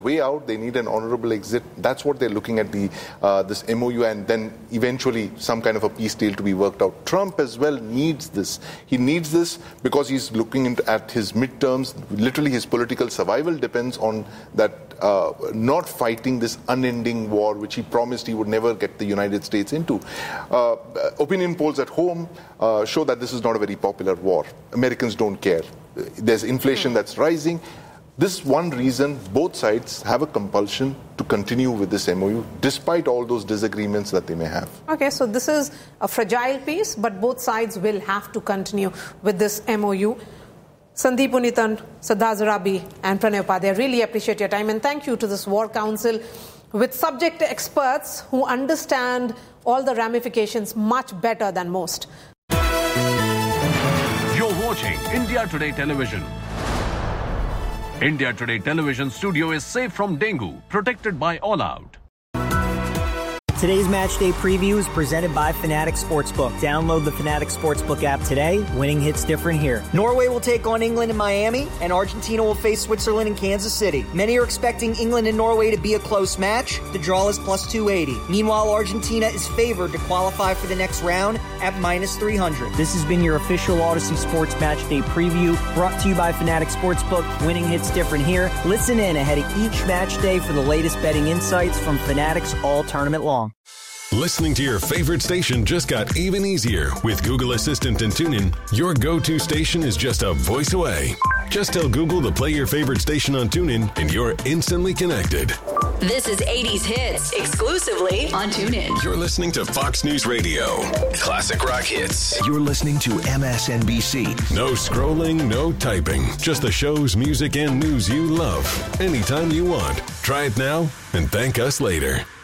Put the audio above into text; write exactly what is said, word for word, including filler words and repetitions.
way out, they need an honorable exit. That's what they're looking at, the uh, this M O U, and then eventually some kind of a peace deal to be worked out. Trump as well needs this. He needs this because he's looking into, at his midterms. Literally, his political survival depends on that uh, not fighting this unending war, which he promised he would never get the United States into. Uh, opinion polls at home uh, show that this is not a very popular war. Americans don't care. There's inflation that's rising. This is one reason both sides have a compulsion to continue with this M O U, despite all those disagreements that they may have. Okay, so this is a fragile piece, but both sides will have to continue with this M O U. Sandeep Unithan, Siddharth Zarabi, and Pranay Upadhyay, I really appreciate your time, and thank you to this War Council with subject experts who understand all the ramifications much better than most. You're watching India Today Television. India Today Television studio is safe from dengue, protected by All Out. Today's match day preview is presented by Fanatic Sportsbook. Download the Fanatic Sportsbook app today. Winning hits different here. Norway will take on England in Miami, and Argentina will face Switzerland in Kansas City. Many are expecting England and Norway to be a close match. The draw is plus two eighty. Meanwhile, Argentina is favored to qualify for the next round at minus three hundred. This has been your official Odyssey Sports Match Day preview, brought to you by Fanatic Sportsbook. Winning hits different here. Listen in ahead of each match day for the latest betting insights from Fanatics all tournament long. Listening to your favorite station just got even easier. With Google Assistant and TuneIn, your go-to station is just a voice away. Just tell Google to play your favorite station on TuneIn, and you're instantly connected. This is eighties Hits, exclusively on TuneIn. You're listening to Fox News Radio. Classic rock hits. You're listening to M S N B C. No scrolling, no typing. Just the shows, music, and news you love. Anytime you want. Try it now and thank us later.